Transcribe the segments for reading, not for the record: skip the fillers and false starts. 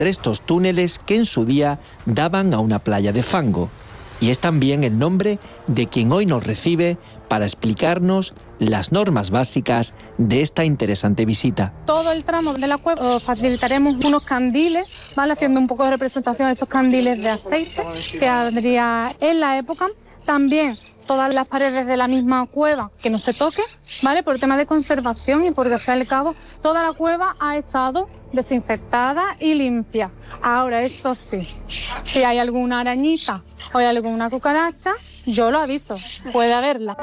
estos túneles que en su día daban a una playa de fango. Y es también el nombre de quien hoy nos recibe para explicarnos las normas básicas de esta interesante visita. Todo el tramo de la cueva facilitaremos unos candiles, ¿vale? Haciendo un poco de representación de esos candiles de aceite que habría en la época. También todas las paredes de la misma cueva que no se toquen, ¿vale? Por tema de conservación y porque al fin y al cabo toda la cueva ha estado desinfectada y limpia. Ahora, eso sí, si hay alguna arañita o hay alguna cucaracha, yo lo aviso, puede haberla.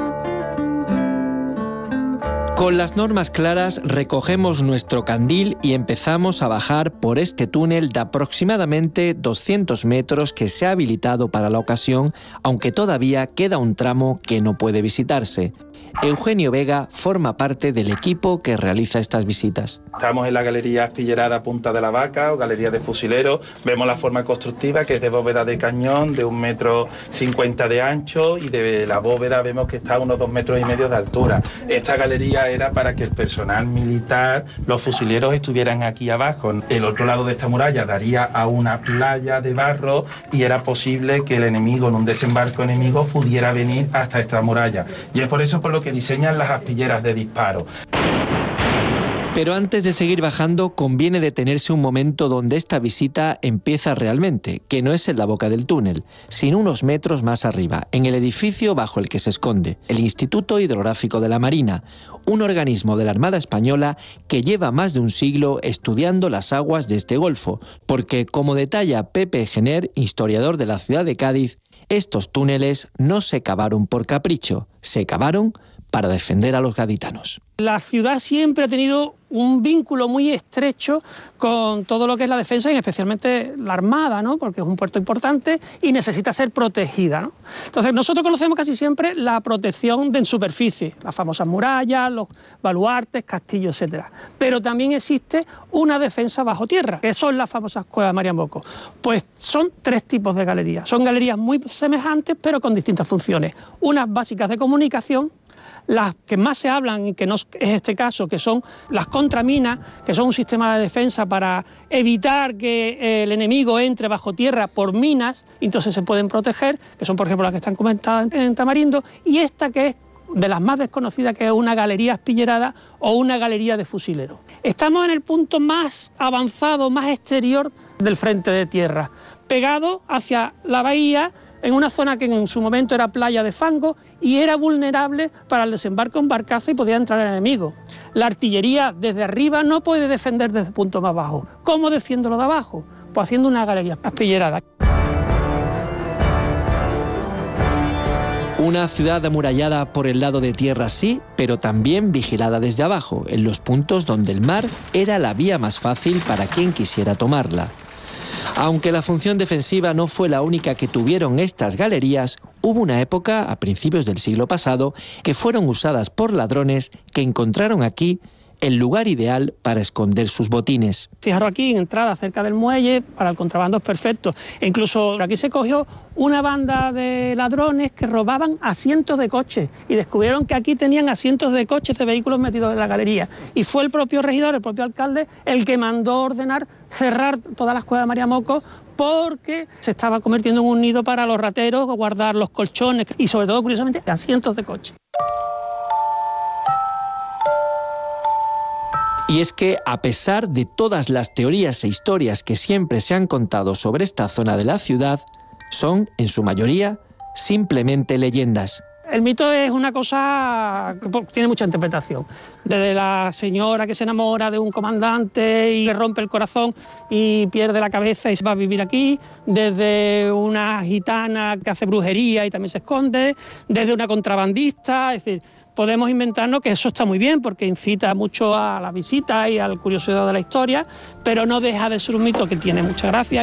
Con las normas claras recogemos nuestro candil y empezamos a bajar por este túnel de aproximadamente 200 metros que se ha habilitado para la ocasión, aunque todavía queda un tramo que no puede visitarse. Eugenio Vega forma parte del equipo que realiza estas visitas. Estamos en la Galería Aspillerada Punta de la Vaca o Galería de Fusileros. Vemos la forma constructiva, que es de bóveda de cañón de 1,50 m de ancho, y de la bóveda vemos que está a unos 2,5 m de altura. Esta galería era para que el personal militar, los fusileros, estuvieran aquí abajo. El otro lado de esta muralla daría a una playa de barro y era posible que el enemigo, en un desembarco enemigo, pudiera venir hasta esta muralla. Y es por eso por lo que diseñan las aspilleras de disparo. Pero antes de seguir bajando, conviene detenerse un momento donde esta visita empieza realmente, que no es en la boca del túnel, sino unos metros más arriba, en el edificio bajo el que se esconde, el Instituto Hidrográfico de la Marina, un organismo de la Armada Española que lleva más de un siglo estudiando las aguas de este golfo, porque, como detalla Pepe Gener, historiador de la ciudad de Cádiz, estos túneles no se cavaron por capricho, se cavaron para defender a los gaditanos. La ciudad siempre ha tenido un vínculo muy estrecho con todo lo que es la defensa y especialmente la Armada, ¿no? Porque es un puerto importante y necesita ser protegida, ¿no? Entonces nosotros conocemos casi siempre la protección en superficie, las famosas murallas, los baluartes, castillos, etcétera. Pero también existe una defensa bajo tierra, que son las famosas cuevas de Mariambocos. Pues son 3 tipos de galerías. Son galerías muy semejantes pero con distintas funciones. Unas básicas de comunicación, las que más se hablan, y que no es este caso, que son las contraminas, que son un sistema de defensa para evitar que el enemigo entre bajo tierra por minas, y entonces se pueden proteger, que son por ejemplo las que están comentadas en Tamarindo, y esta que es de las más desconocidas, que es una galería aspillerada o una galería de fusileros. Estamos en el punto más avanzado, más exterior del frente de tierra, pegado hacia la bahía, en una zona que en su momento era playa de fango y era vulnerable para el desembarco en barcaza y podía entrar el enemigo. La artillería desde arriba no puede defender desde el punto más bajo. ¿Cómo defiendo lo de abajo? Pues haciendo una galería aspillerada. Una ciudad amurallada por el lado de tierra sí, pero también vigilada desde abajo, en los puntos donde el mar era la vía más fácil para quien quisiera tomarla. Aunque la función defensiva no fue la única que tuvieron estas galerías, hubo una época, a principios del siglo pasado, que fueron usadas por ladrones que encontraron aquí el lugar ideal para esconder sus botines. Fijaros aquí, en entrada cerca del muelle, para el contrabando es perfecto. E incluso aquí se cogió una banda de ladrones que robaban asientos de coches y descubrieron que aquí tenían asientos de coches de vehículos metidos en la galería. Y fue el propio regidor, el propio alcalde, el que mandó ordenar cerrar todas las cuevas de Mariambocos porque se estaba convirtiendo en un nido para los rateros, guardar los colchones y sobre todo, curiosamente, asientos de coche. Y es que, a pesar de todas las teorías e historias que siempre se han contado sobre esta zona de la ciudad, son, en su mayoría, simplemente leyendas. El mito es una cosa que tiene mucha interpretación. Desde la señora que se enamora de un comandante y le rompe el corazón y pierde la cabeza y se va a vivir aquí, desde una gitana que hace brujería y también se esconde, desde una contrabandista, es decir, podemos inventarnos que eso está muy bien porque incita mucho a la visita y al curiosidad de la historia, pero no deja de ser un mito que tiene mucha gracia.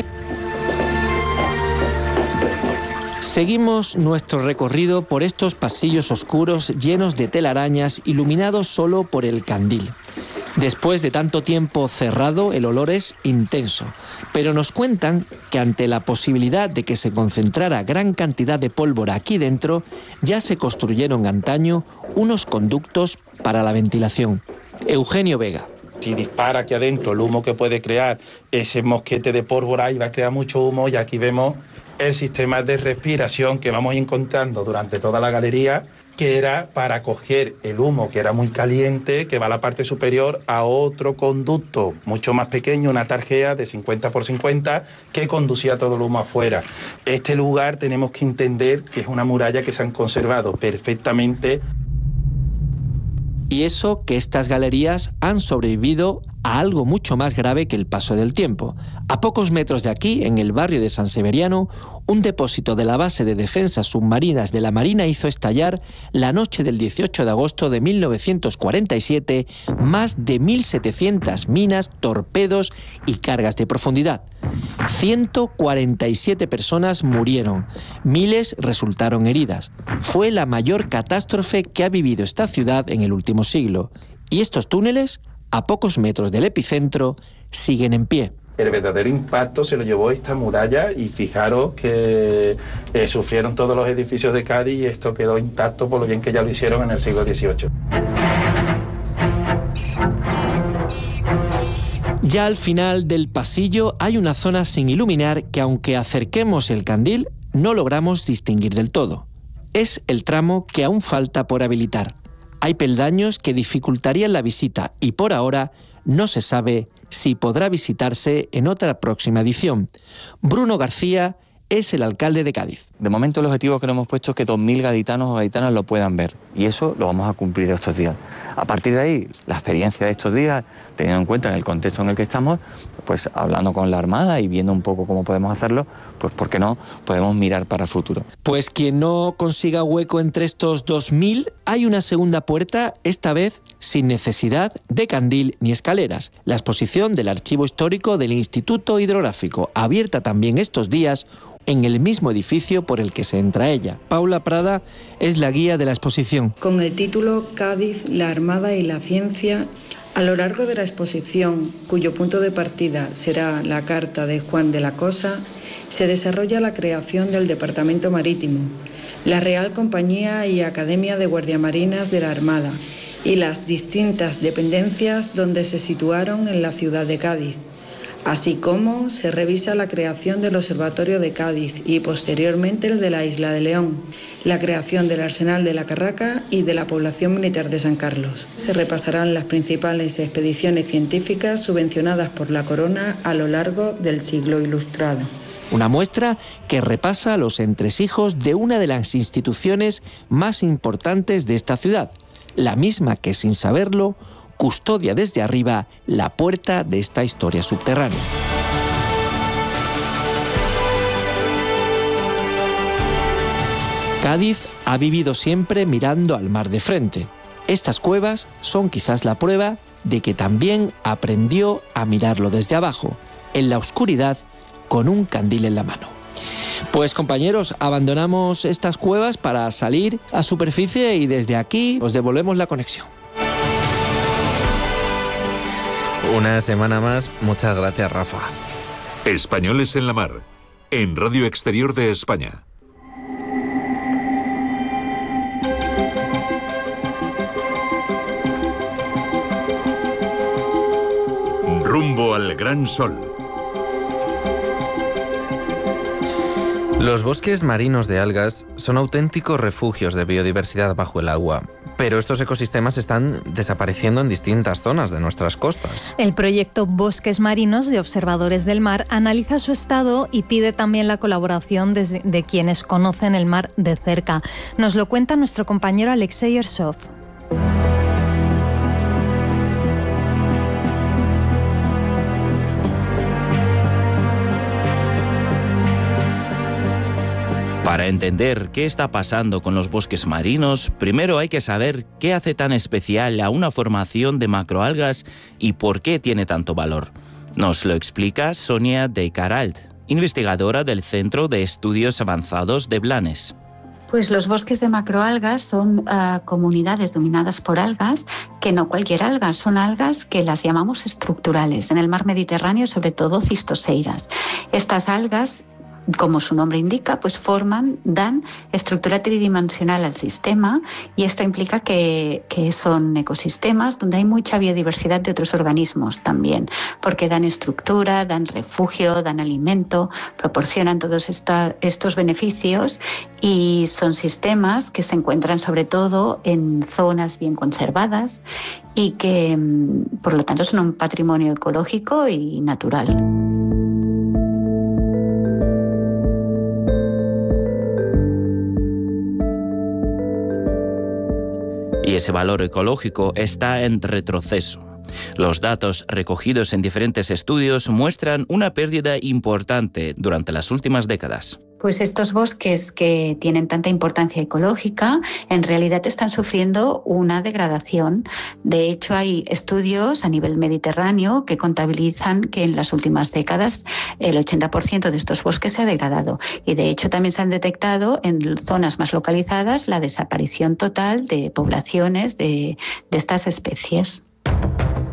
Seguimos nuestro recorrido por estos pasillos oscuros llenos de telarañas iluminados solo por el candil. Después de tanto tiempo cerrado, el olor es intenso, pero nos cuentan que ante la posibilidad de que se concentrara gran cantidad de pólvora aquí dentro, ya se construyeron antaño unos conductos para la ventilación. Eugenio Vega. Si dispara aquí adentro el humo que puede crear ese mosquete de pólvora y va a crear mucho humo, y aquí vemos el sistema de respiración que vamos encontrando durante toda la galería, que era para coger el humo que era muy caliente, que va a la parte superior, a otro conducto mucho más pequeño, una tarjea de 50 por 50, que conducía todo el humo afuera. Este lugar tenemos que entender que es una muralla que se han conservado perfectamente. Y eso que estas galerías han sobrevivido a algo mucho más grave que el paso del tiempo. A pocos metros de aquí, en el barrio de San Severiano, un depósito de la base de defensas submarinas de la Marina hizo estallar la noche del 18 de agosto de 1947 más de 1.700 minas, torpedos y cargas de profundidad. 147 personas murieron, miles resultaron heridas. Fue la mayor catástrofe que ha vivido esta ciudad en el último siglo. Y estos túneles, a pocos metros del epicentro, siguen en pie. El verdadero impacto se lo llevó esta muralla, y fijaros que sufrieron todos los edificios de Cádiz, y esto quedó intacto por lo bien que ya lo hicieron en el siglo XVIII. Ya al final del pasillo hay una zona sin iluminar que, aunque acerquemos el candil, no logramos distinguir del todo. Es el tramo que aún falta por habilitar. Hay peldaños que dificultarían la visita y por ahora no se sabe si podrá visitarse en otra próxima edición. Bruno García es el alcalde de Cádiz. De momento el objetivo que nos hemos puesto es que 2.000 gaditanos o gaditanas lo puedan ver, y eso lo vamos a cumplir estos días. A partir de ahí, la experiencia de estos días, teniendo en cuenta en el contexto en el que estamos, pues hablando con la Armada y viendo un poco cómo podemos hacerlo, pues ¿por qué no? Podemos mirar para el futuro. Pues quien no consiga hueco entre estos 2.000, hay una segunda puerta, esta vez sin necesidad de candil ni escaleras. La exposición del Archivo Histórico del Instituto Hidrográfico, abierta también estos días, en el mismo edificio por el que se entra ella. Paula Prada es la guía de la exposición. Con el título Cádiz, la Armada y la Ciencia, a lo largo de la exposición, cuyo punto de partida será la carta de Juan de la Cosa, se desarrolla la creación del Departamento Marítimo, la Real Compañía y Academia de Guardiamarinas de la Armada y las distintas dependencias donde se situaron en la ciudad de Cádiz. Así como se revisa la creación del Observatorio de Cádiz y posteriormente el de la Isla de León, la creación del Arsenal de la Carraca y de la población militar de San Carlos. Se repasarán las principales expediciones científicas subvencionadas por la Corona a lo largo del siglo ilustrado. Una muestra que repasa los entresijos de una de las instituciones más importantes de esta ciudad, la misma que, sin saberlo, custodia desde arriba la puerta de esta historia subterránea. Cádiz ha vivido siempre mirando al mar de frente. Estas cuevas son quizás la prueba de que también aprendió a mirarlo desde abajo, en la oscuridad, con un candil en la mano. Pues compañeros, abandonamos estas cuevas para salir a superficie y desde aquí os devolvemos la conexión. Una semana más, muchas gracias, Rafa. Españoles en la Mar, en Radio Exterior de España. Rumbo al gran sol. Los bosques marinos de algas son auténticos refugios de biodiversidad bajo el agua, pero estos ecosistemas están desapareciendo en distintas zonas de nuestras costas. El proyecto Bosques Marinos de Observadores del Mar analiza su estado y pide también la colaboración de quienes conocen el mar de cerca. Nos lo cuenta nuestro compañero Alexei Ersov. Para entender qué está pasando con los bosques marinos, primero hay que saber qué hace tan especial a una formación de macroalgas y por qué tiene tanto valor. Nos lo explica Sonia de Caralt, investigadora del Centro de Estudios Avanzados de Blanes. Pues los bosques de macroalgas son comunidades dominadas por algas, que no cualquier alga, son algas que las llamamos estructurales. En el mar Mediterráneo, sobre todo cistoseiras. Estas algas como su nombre indica, pues dan estructura tridimensional al sistema, y esto implica que son ecosistemas donde hay mucha biodiversidad de otros organismos también, porque dan estructura, dan refugio, dan alimento, proporcionan todos estos beneficios, y son sistemas que se encuentran sobre todo en zonas bien conservadas y que, por lo tanto, son un patrimonio ecológico y natural. Y ese valor ecológico está en retroceso. Los datos recogidos en diferentes estudios muestran una pérdida importante durante las últimas décadas. Pues estos bosques que tienen tanta importancia ecológica en realidad están sufriendo una degradación. De hecho, hay estudios a nivel mediterráneo que contabilizan que en las últimas décadas el 80% de estos bosques se ha degradado. Y de hecho también se han detectado en zonas más localizadas la desaparición total de poblaciones de estas especies.